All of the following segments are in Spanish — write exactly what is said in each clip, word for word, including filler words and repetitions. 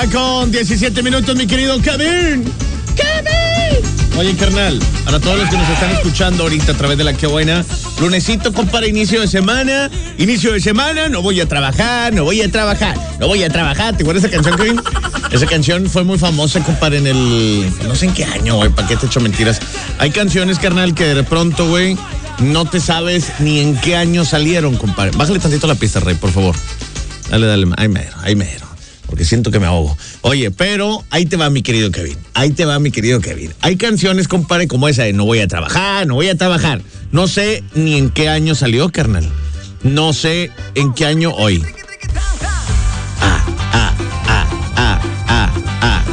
Con diecisiete minutos, mi querido Kevin. ¡Kevin! Oye, carnal, para todos los que nos están escuchando ahorita a través de La Que Buena, lunesito, compadre, inicio de semana, inicio de semana, no voy a trabajar, no voy a trabajar, no voy a trabajar. ¿Te acuerdas de esa canción, Kevin? Esa canción fue muy famosa, compadre, en el... no sé en qué año, güey, ¿para qué te echo mentiras? Hay canciones, carnal, que de pronto, güey, no te sabes ni en qué año salieron, compadre. Bájale tantito la pista, Rey, por favor. Dale, dale, ahí mero, ahí mero. Porque siento que me ahogo. Oye, pero ahí te va, mi querido Kevin. Ahí te va, mi querido Kevin. Hay canciones, compadre, como esa de no voy a trabajar, no voy a trabajar. No sé ni en qué año salió, carnal. No sé en qué año hoy. Ah, ah, ah, ah, ah, ah.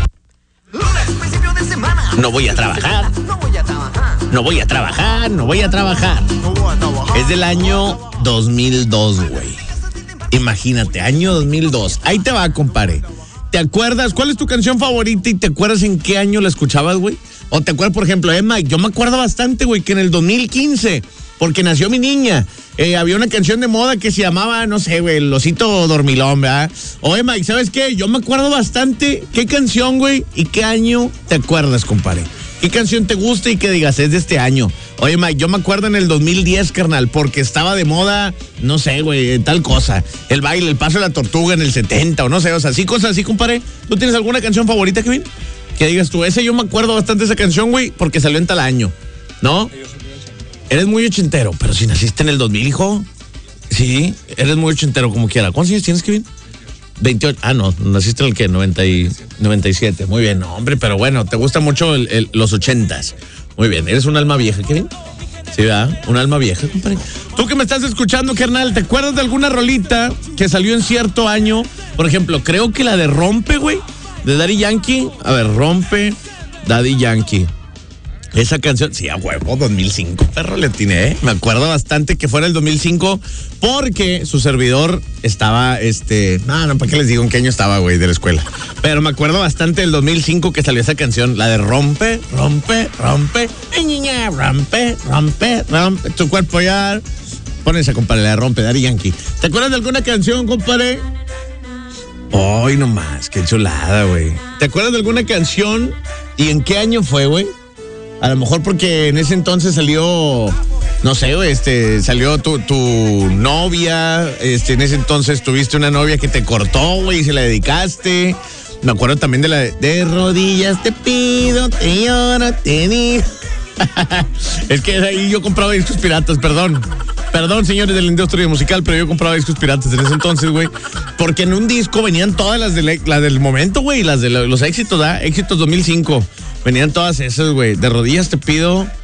No voy a trabajar. No voy a trabajar, no voy a trabajar. Es del año dos mil dos, güey. Imagínate, año dos mil dos. Ahí te va, compadre. ¿Te acuerdas? ¿Cuál es tu canción favorita y te acuerdas en qué año la escuchabas, güey? O te acuerdas, por ejemplo, eh, Mike, yo me acuerdo bastante, güey, que en el dos mil quince, porque nació mi niña, eh, había una canción de moda que se llamaba, no sé, güey, el osito dormilón, ¿verdad? Oye, Mike, ¿sabes qué? Yo me acuerdo bastante qué canción, güey, y qué año te acuerdas, compadre. ¿Qué canción te gusta y que digas, es de este año? Oye, Mike, yo me acuerdo en el dos mil diez, carnal, porque estaba de moda, no sé, güey, tal cosa. El baile, el paso de la tortuga en el setenta, o no sé, o sea, así, cosas así, compadre. ¿Tú tienes alguna canción favorita, Kevin? Que digas tú, ese yo me acuerdo bastante de esa canción, güey, porque salió en tal año, ¿no? Eres muy ochentero, pero si naciste en el dos mil, hijo. Sí, eres muy ochentero como quiera. ¿Cuántos años tienes, Kevin? veintiocho. Ah, no, naciste en el que, noventa y siete. Muy bien, no, hombre, pero bueno, te gusta mucho el, el, los ochentas. Muy bien, eres un alma vieja, Kevin. Sí, ¿verdad? Un alma vieja, compadre. Tú que me estás escuchando, carnal, ¿te acuerdas de alguna rolita que salió en cierto año? Por ejemplo, creo que la de Rompe, güey, de Daddy Yankee. A ver, Rompe, Daddy Yankee. Esa canción, sí, a huevo, dos mil cinco, perro, le atiné, ¿eh? Me acuerdo bastante que fuera el dos mil cinco porque su servidor estaba, este... No, no, ¿para qué les digo en qué año estaba, güey, de la escuela? Pero me acuerdo bastante del dos mil cinco que salió esa canción, la de Rompe, Rompe, Rompe, niña, Rompe, Rompe, Rompe, tu cuerpo ya... Pon esa, compadre, la de Rompe, Daddy Yankee. ¿Te acuerdas de alguna canción, compadre? Ay, no más, qué chulada, güey. ¿Te acuerdas de alguna canción y en qué año fue, güey? A lo mejor porque en ese entonces salió, no sé, este, salió tu, tu novia, este, en ese entonces tuviste una novia que te cortó, güey, y se la dedicaste. Me acuerdo también de la de, de rodillas te pido, te lloro, te digo. Es que ahí yo compraba discos piratas, perdón. Perdón, señores de la industria musical, pero yo compraba discos piratas en ese entonces, güey. Porque en un disco venían todas las, de, las del momento, güey, las de los éxitos, ¿ah? Éxitos dos mil cinco. Venían todas esas, güey. De rodillas te pido,